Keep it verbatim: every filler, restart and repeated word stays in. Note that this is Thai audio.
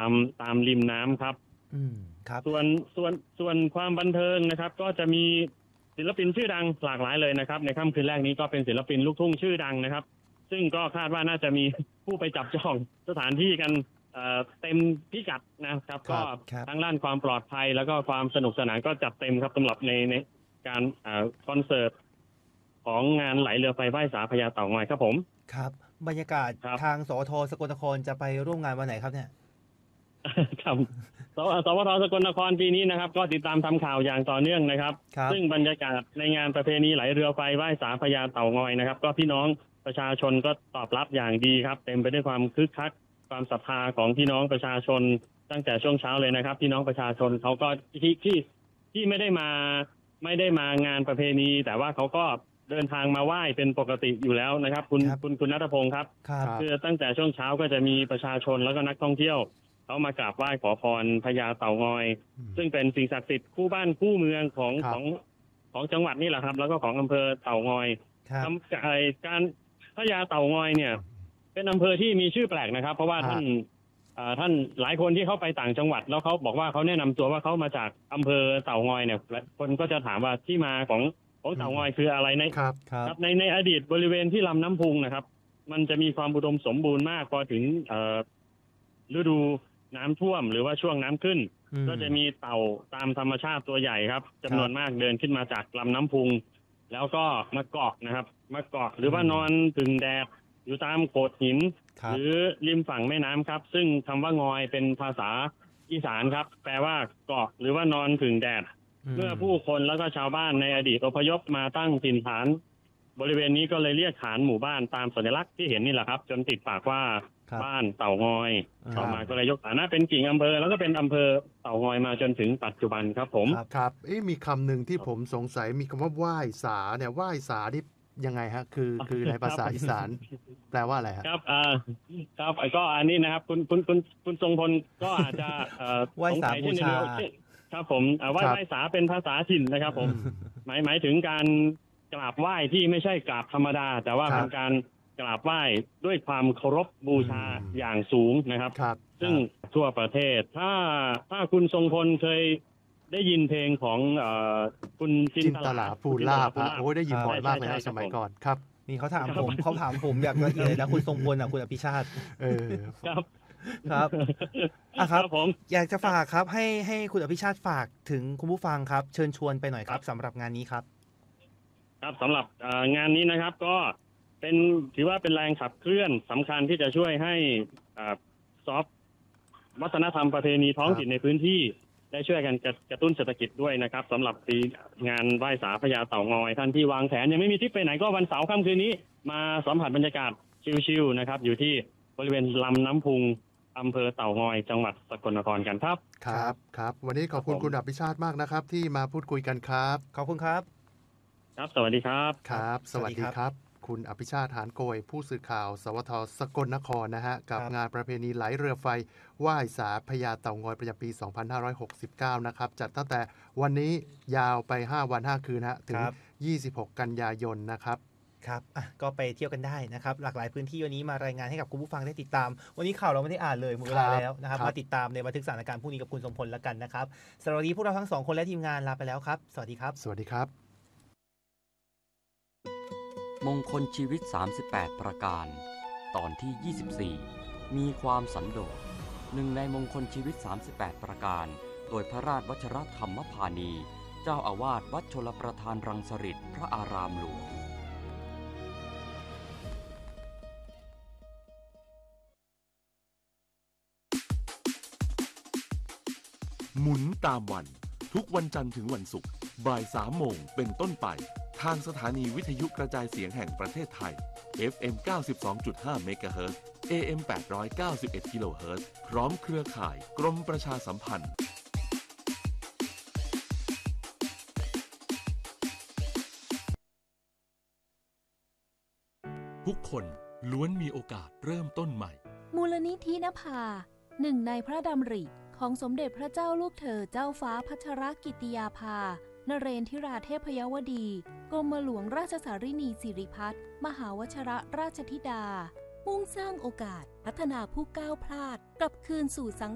ามตามริมน้ำครับอืมครับส่วนส่วนส่วนความบันเทิงนะครับก็จะมีศิลปินชื่อดังหลากหลายเลยนะครับในค่ำคืนแรกนี้ก็เป็นศิลปินลูกทุ่งชื่อดังนะครับซึ่งก็คาดว่าน่าจะมีผู้ไปจับจองสถานที่กันเอ่อเต็มพิกัดนะครับก็ทั้งด้านความปลอดภัยแล้วก็ความสนุกสนานก็จัดเต็มครับสำหรับในในการเอ่อคอนเสิร์ตของงานไหลเรือไฟไหว้สาพญาเต่างอยครับผมครับบรรยากาศทางสวทสกลนครจะไปร่วมงานวันไหนครับเนี่ยครับสวสวทสกลนครปีนี้นะครับก็ติดตามทำข่าวอย่างต่อเนื่องนะครับซึ่งบรรยากาศในงานประเพณีไหลเรือไฟไหว้สาพญาเต่างอยนะครับก็พี่น้องประชาชนก็ตอบรับอย่างดีครับเต็มไปด้วยความคึกคักความศรัทธาของพี่น้องประชาชนตั้งแต่ช่วงเช้าเลยนะครับพี่น้องประชาชนเขาก็ที่ที่ที่ไม่ได้มาไม่ได้มางานประเพณีแต่ว่าเขาก็เดินทางมาไหว้เป็นปกติอยู่แล้วนะครับคุณคุณคุณณัฐพงศ์ครับคือตั้งแต่ช่วงเช้าก็จะมีประชาชนแล้วก็นักท่องเที่ยวเขามากราบไหว้ขอพรพญาเต่างอยซึ่งเป็นสิ่งศักดิ์สิทธิ์คู่บ้านคู่เมืองของของของจังหวัดนี่แหละครับแล้วก็ของอำเภอเต่างอยทำการพญาเต่างอยเนี่ยเป็นอำเภอที่มีชื่อแปลกนะครับเพราะว่าท่านท่านหลายคนที่เขาไปต่างจังหวัดแล้วเขาบอกว่าเขาแนะนำตัวว่าเขามาจากอำเภอเต่างอยเนี่ยคนก็จะถามว่าที่มาของของเต่างอยคืออะไรในครับครับในในอดีตบริเวณที่ลำน้ำพุงนะครับมันจะมีความอุดมสมบูรณ์มากพอถึงฤดูน้ำท่วมหรือว่าช่วงน้ำขึ้นก็จะมีเต่าตามธรรมชาติตัวใหญ่ครับจำนวนมากเดินขึ้นมาจากลำน้ำพุงแล้วก็มาเกาะนะครับมาเกาะหรือว่านอนพึ่งแดดอยู่ตามโขดหินหรือริมฝั่งแม่น้ำครับซึ่งคำว่างอยเป็นภาษาอีสานครับแปลว่าเกาะหรือว่านอนพึ่งแดดเมื่อผู้คนแล้วก็ชาวบ้านในอดีตอพยพมาตั้งถิ่นฐานบริเวณนี้ก็เลยเรียกขานหมู่บ้านตามสัญลักษณ์ที่เห็นนี่แหละครับจนติดปากว่าบ้านเต่างอยต่อมาก็เลยยกฐานะเป็นกิ่งอำเภอแล้วก็เป็นอำเภอเต่างอยมาจนถึงปัจจุบันครับผมครับเอ๊ะมีคำหนึ่งที่ผมสงสัยมีคำว่าไหว้สาเนี่ยไหว้สานี่ยังไงฮะคือคือในภาษาอีสานแปลว่าอะไรครับอ่าครับก็อันนี้นะครับคุณคุณคุณคุณทรงพลก็อาจจะไหว้สาบูชาครับผมไหว้ไหว้สาเป็นภาษาถิ่นนะครับผมหมายหมายถึงการกราบไหว้ที่ไม่ใช่กราบธรรมดาแต่ว่าเป็นการกราบไหว้ด้วยความเคารพบูชาอย่างสูงนะครับซึ่งทั่วประเทศถ้าถ้าคุณทรงพลเคยได้ยินเพลงของคุณจินตลาภูลาภโอ้ได้ยินบ่อยมากเลยสมัยก่อนครับนี่เขาถามผมเขาถามผมอยากละเอียดเลยนะคุณทรงพลอ่ะคุณอภิชาติเออครับครับอ่ะครับผมอยากจะฝากครับให้ให้คุณอภิชาติฝากถึงคุณผู้ฟังครับเชิญชวนไปหน่อยครับสำหรับงานนี้ครับครับสำหรับงานนี้นะครับก็เป็นถือว่าเป็นแรงขับเคลื่อนสำคัญที่จะช่วยให้ซอฟต์วัฒนธรรมประเพณีท้องถิ่นในพื้นที่ได้ช่วยกันกระตุ้นเศรษฐกิจด้วยนะครับสำหรับปีงานไหว้สาพญาเต่างอยท่านที่วางแผนยังไม่มีทริปไปไหนก็วันเสาร์ค่ำคืนนี้มาสัมผัสบรรยากาศชิลๆนะครับอยู่ที่บริเวณลำน้ำพุงอำเภอเต่างอยจังหวัดสกลนครกันครับครับครับวันนี้ขอบคุณคุณอภิชาติมากนะครับที่มาพูดคุยกันครับขอบคุณครับครับสวัสดีครับครับสวัสดีครับคุณอภิชาติหานโกยผู้สื่อข่าวสวทสกลนครนะฮะกับงานประเพณีไหลเรือไฟไหว้สาพญาเต่างอยประจำปีสองพันห้าร้อยหกสิบเก้านะครับจัดตั้งแต่วันนี้ยาวไปห้าวันห้าคืนฮะถึงยี่สิบหกกันยายนนะครับครับอ่ะก็ไปเที่ยวกันได้นะครับหลากหลายพื้นที่วันนี้มารายงานให้กับคุณผู้ฟังได้ติดตามวันนี้ข่าวเราไม่ได้อ่านเลยหมดเวลาแล้วนะครับมาติดตามในบันทึกสถานการณ์พรุ่งนี้กับคุณสมพลแล้วกันนะครับสวัสดีพวกเราทั้งสองคนและทีมงานลาไปแล้วครับสวัสดีครับสวัสดีครับมงคลชีวิตสามสิบแปดประการตอนที่ยี่สิบสี่มีความสันโดษหนึ่งในมงคลชีวิตสามสิบแปดประการโดยพระราชวชรธรรมพานีเจ้าอาวาสวัดชลประทานรังสฤษฎ์พระอารามหลวงหมุนตามวันทุกวันจันทร์ถึงวันศุกร์บ่ายสามโมงเป็นต้นไปทางสถานีวิทยุกระจายเสียงแห่งประเทศไทย เอฟ เอ็ม เก้าสิบสองจุดห้า เมกะเฮิรตซ์ เอ เอ็ม แปดร้อยเก้าสิบเอ็ด กิโลเฮิรตซ์พร้อมเครือข่ายกรมประชาสัมพันธ์ทุกคนล้วนมีโอกาสเริ่มต้นใหม่มูลนิธินภาหนึ่งในพระดำริของสมเด็จพระเจ้าลูกเธอเจ้าฟ้าพัชรกิติยาภานเรนทิราเทพยวดีกรมหลวงราชสารินีสิริพัฒน์มหาวชรราชธิดามุ่งสร้างโอกาสพัฒนาผู้ก้าวพลาดกลับคืนสู่สัง